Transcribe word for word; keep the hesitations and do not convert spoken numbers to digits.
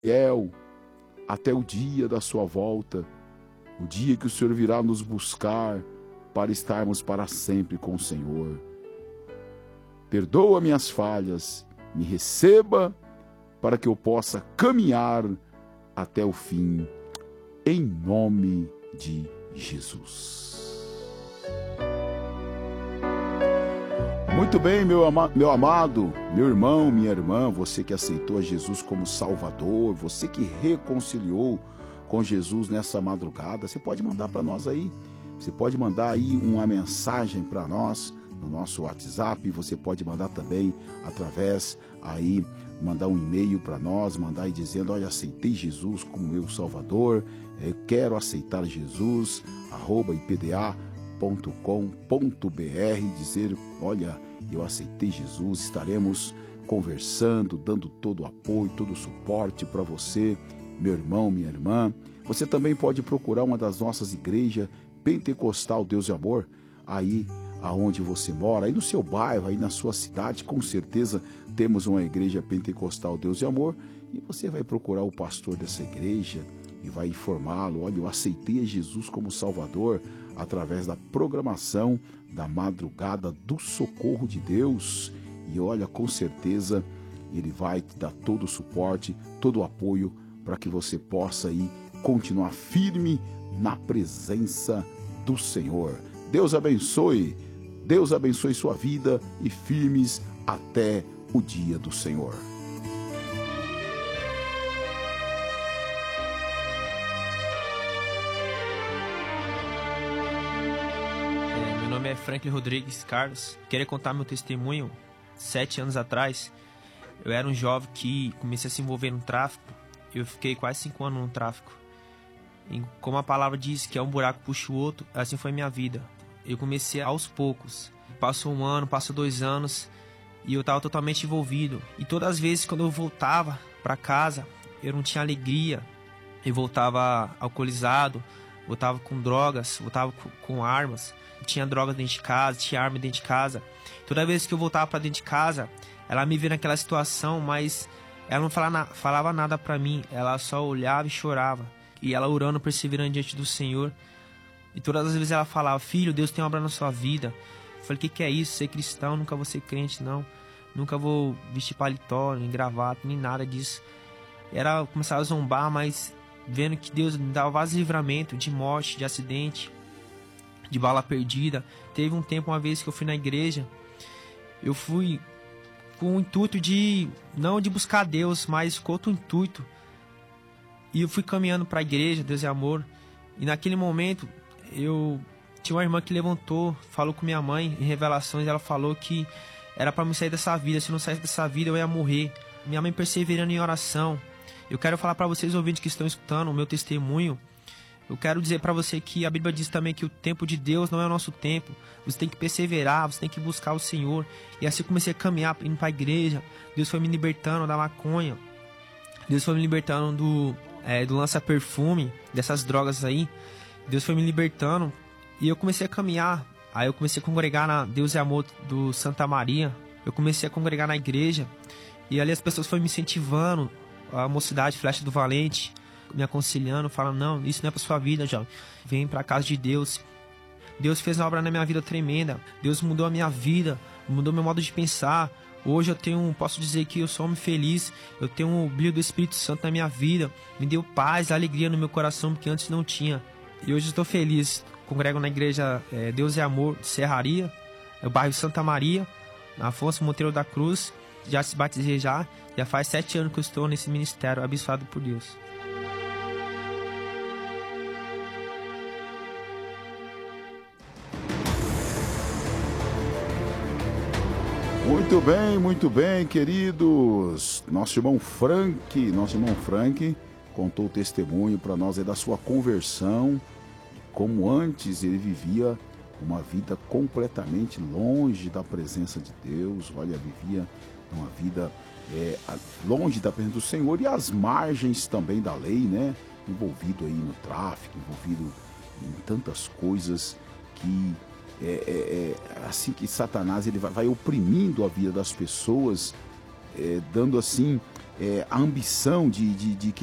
fiel até o dia da sua volta, o dia que o Senhor virá nos buscar para estarmos para sempre com o Senhor. Perdoa minhas falhas, me receba para que eu possa caminhar até o fim, em nome de Jesus. Muito bem, meu, ama meu amado, meu irmão, minha irmã, você que aceitou a Jesus como Salvador, você que reconciliou com Jesus nessa madrugada, você pode mandar para nós aí, você pode mandar aí uma mensagem para nós no nosso WhatsApp, você pode mandar também através aí, mandar um e-mail para nós, mandar aí dizendo, olha, aceitei Jesus como meu Salvador, eu quero aceitar Jesus, arroba ipda ponto com ponto br, dizer, olha, eu aceitei Jesus, estaremos conversando, dando todo o apoio, todo o suporte para você, meu irmão, minha irmã. Você também pode procurar uma das nossas igrejas Pentecostal Deus e Amor, aí aonde você mora, aí no seu bairro, aí na sua cidade, com certeza temos uma igreja Pentecostal Deus e Amor, e você vai procurar o pastor dessa igreja e vai informá-lo, olha, eu aceitei a Jesus como Salvador através da programação da Madrugada do Socorro de Deus, e olha, com certeza ele vai te dar todo o suporte, todo o apoio para que você possa aí continuar firme na presença do Senhor. Deus abençoe, Deus abençoe sua vida e firmes até o dia do Senhor. É, meu nome é Franklin Rodrigues Carlos. Queria contar meu testemunho. Sete anos atrás, eu era um jovem que comecei a se envolver no tráfico. Eu fiquei quase cinco anos no tráfico. E como a palavra diz que é um buraco puxa o outro, assim foi minha vida. Eu comecei aos poucos. Passou um ano, passou dois anos e eu estava totalmente envolvido. E todas as vezes quando eu voltava para casa, eu não tinha alegria. Eu voltava alcoolizado, voltava com drogas, voltava com, com armas. Tinha drogas dentro de casa, tinha arma dentro de casa. Toda vez que eu voltava para dentro de casa, ela me via naquela situação, mas ela não falava, na, falava nada para mim. Ela só olhava e chorava. E ela orando, perseverando diante do Senhor. E todas as vezes ela falava, filho, Deus tem uma obra na sua vida. Eu falei, o que, que é isso? Ser cristão? Nunca vou ser crente, não. Nunca vou vestir paletó, nem gravata, nem nada disso. Era começar a zombar, mas vendo que Deus me dava vários livramentos de morte, de acidente, de bala perdida. Teve um tempo, uma vez que eu fui na igreja, eu fui com o intuito de, não de buscar Deus, mas com outro intuito. E eu fui caminhando para a igreja, Deus é amor. E naquele momento, eu tinha uma irmã que levantou, falou com minha mãe em revelações. Ela falou que era para me sair dessa vida. Se eu não saísse dessa vida, eu ia morrer. Minha mãe perseverando em oração. Eu quero falar para vocês, ouvintes que estão escutando o meu testemunho. Eu quero dizer para você que a Bíblia diz também que o tempo de Deus não é o nosso tempo. Você tem que perseverar, você tem que buscar o Senhor. E assim eu comecei a caminhar, indo para a igreja. Deus foi me libertando da maconha. Deus foi me libertando do, é, do lança-perfume, dessas drogas aí. Deus foi me libertando. E eu comecei a caminhar. Aí eu comecei a congregar na Deus é Amor do Santa Maria. Eu comecei a congregar na igreja. E ali as pessoas foram me incentivando. A mocidade, Flecha do Valente, me aconselhando, falando, não, isso não é pra sua vida, jovem. Vem pra casa de Deus. Deus fez uma obra na minha vida tremenda. Deus mudou a minha vida, mudou meu modo de pensar. Hoje eu tenho, posso dizer que eu sou um homem feliz. Eu tenho o brilho do Espírito Santo na minha vida. Me deu paz, alegria no meu coração, porque antes não tinha. E hoje eu estou feliz. Congrego na igreja é, Deus é Amor, de Serraria, no bairro Santa Maria, na Afonso Monteiro da Cruz. Já se batizei já. Já faz sete anos que eu estou nesse ministério, abençoado por Deus. Muito bem, muito bem, queridos. Nosso irmão Frank, nosso irmão Frank contou o testemunho para nós aí da sua conversão, como antes ele vivia uma vida completamente longe da presença de Deus. Olha, vivia uma vida é, longe da presença do Senhor e às margens também da lei, né? Envolvido aí no tráfico, envolvido em tantas coisas que é, é, é assim que Satanás ele vai, vai oprimindo a vida das pessoas, é, dando assim é, a ambição de, de, de